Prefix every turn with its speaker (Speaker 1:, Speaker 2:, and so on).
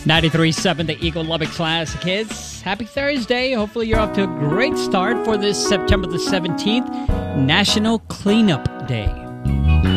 Speaker 1: 93.7 The Eagle Lubbock Classic Hits. Happy Thursday. Hopefully you're off to a great start for this September the 17th, National Cleanup Day.